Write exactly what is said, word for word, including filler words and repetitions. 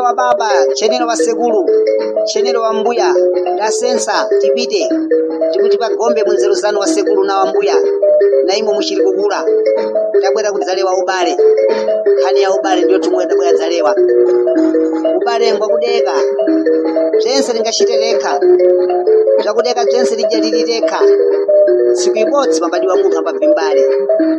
wa baba, chenero wa sekulu, chenero wa mbuya, tasensa tipite tikuti pagombe munzeru zanu wa sekulu na wa mbuya, na imo muchiri kukula tabwera kudzalewa ubale. Hani ya ubale ndio tumwe tabwera dzalewa ubale ngwa kudeka zvense lingashitereka zvakudeka zvense lijalilireka siku ibodzi pambadiwa munthu ambabve mbale.